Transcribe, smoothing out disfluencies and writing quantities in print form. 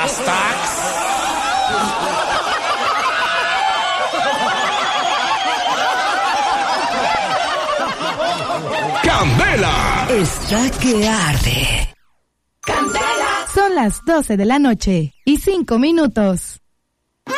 hashtags. ¡Candela! Está que arde. ¡Candela! Son las 12 de la noche y 5 minutos.